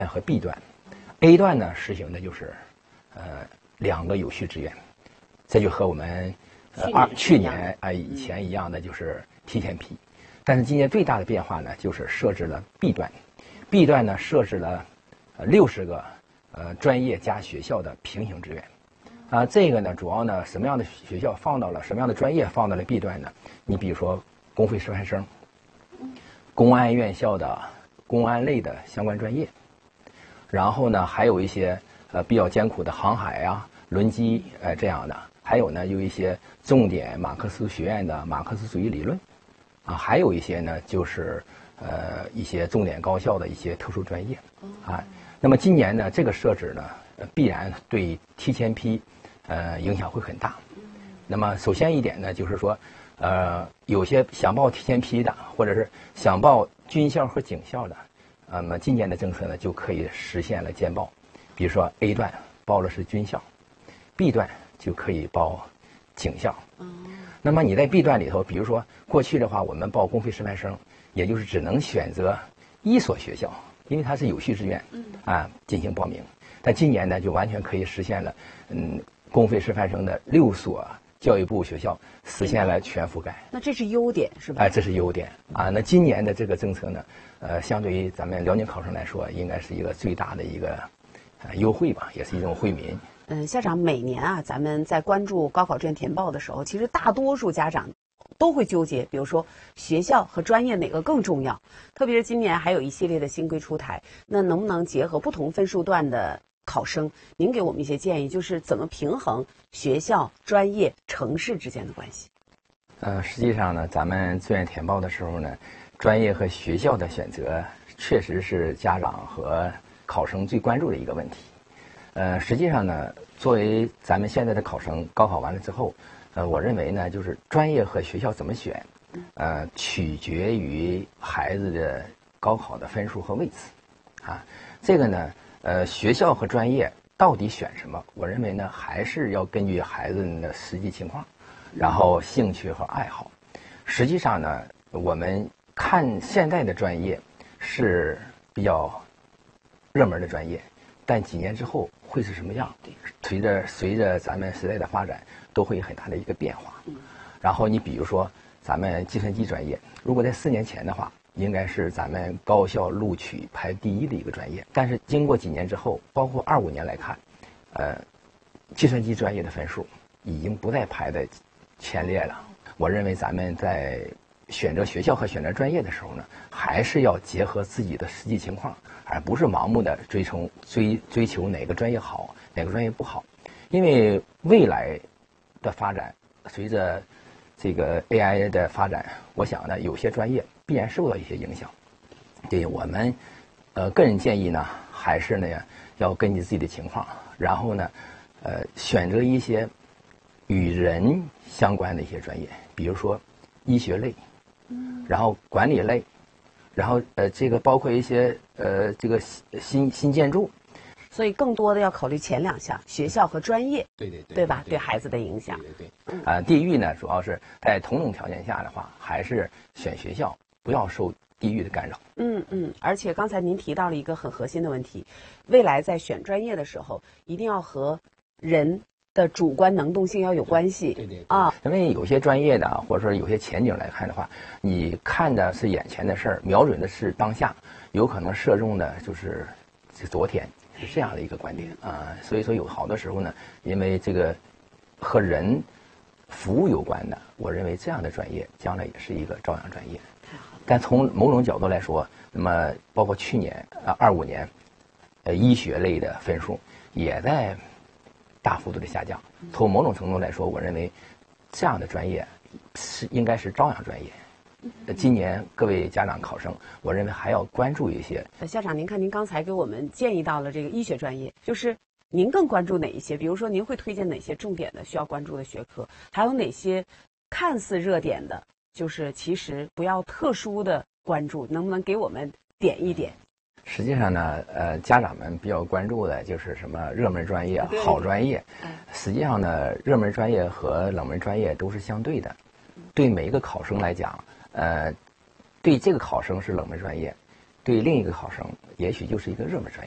和 B 段。A 段呢实行的就是2个有序志愿，这就和我们去年以前一样的，就是提前批。但是今年最大的变化呢，就是设置了 B 段。B 段呢设置了60个专业加学校的平行志愿。这个呢主要呢什么样的学校放到了什么样的专业放到了 B 段呢？你比如说公费师范生、公安院校的公安类的相关专业，然后呢还有一些比较艰苦的航海啊、轮机这样的，还有呢有一些重点马克思学院的马克思主义理论还有一些呢就是一些重点高校的一些特殊专业那么今年呢这个设置呢必然对提前批影响会很大。那么首先一点呢就是说有些想报提前批的，或者是想报军校和警校的，那么今年的政策呢就可以实现了兼报。比如说 A 段报的是军校， B 段就可以报警校。那么你在 B 段里头，比如说过去的话，我们报公费师范生，也就是只能选择1所学校，因为它是有序志愿进行报名。但今年呢就完全可以实现了公费师范生的6所教育部学校实现了全覆盖。 那这是优点是吧？ 这是优点那今年的这个政策呢相对于咱们辽宁考生来说，应该是一个最大的一个优惠吧，也是一种惠民。 校长，每年咱们在关注高考志愿填报的时候，其实大多数家长都会纠结，比如说学校和专业哪个更重要。特别是今年还有一系列的新规出台，那能不能结合不同分数段的考生，您给我们一些建议，就是怎么平衡学校、专业、城市之间的关系？ 实际上呢，咱们志愿填报的时候呢，专业和学校的选择确实是家长和考生最关注的一个问题。实际上呢，作为咱们现在的考生，高考完了之后，我认为呢，就是专业和学校怎么选，取决于孩子的高考的分数和位次这个呢，学校和专业到底选什么？我认为呢，还是要根据孩子的实际情况，然后兴趣和爱好。实际上呢，我们看现在的专业是比较热门的专业，但几年之后会是什么样？随着咱们时代的发展，都会有很大的一个变化。然后你比如说咱们计算机专业，如果在4年前的话，应该是咱们高校录取排第1的一个专业。但是经过几年之后，包括25年来看，计算机专业的分数已经不再排在前列了。我认为咱们在选择学校和选择专业的时候呢，还是要结合自己的实际情况，而不是盲目的追求哪个专业好，哪个专业不好。因为未来的发展，随着这个 AI 的发展，我想呢，有些专业必然受到一些影响。对我们，个人建议呢，还是呢要根据自己的情况，然后呢，选择一些与人相关的一些专业，比如说医学类，然后管理类，然后这个包括一些这个新建筑。 所以更多的要考虑前2项，学校和专业，对吧？对孩子的影响。 对。地域呢，主要是在同等条件下的话，还是选学校，不要受地域的干扰。 而且刚才您提到了一个很核心的问题，未来在选专业的时候，一定要和人的主观能动性要有关系。 对因为有些专业的或者说有些前景来看的话，你看的是眼前的事儿，瞄准的是当下，有可能射中的就是昨天。是这样的一个观点所以说有好多时候呢，因为这个和人服务有关的，我认为这样的专业将来也是一个朝阳专业。但从某种角度来说，那么包括去年25年，医学类的分数也在大幅度的下降。从某种程度来说，我认为这样的专业应该是朝阳专业。今年各位家长考生，我认为还要关注一些。 校长，您看您刚才给我们建议到了这个医学专业，就是您更关注哪一些？比如说您会推荐哪些重点的需要关注的学科？还有哪些看似热点的，就是其实不要特殊的关注？能不能给我们点一点？ 实际上呢，家长们比较关注的就是什么热门专业、好专业。实际上呢，热门专业和冷门专业都是相对的。对每一个考生来讲，对这个考生是冷门专业，对另一个考生也许就是一个热门专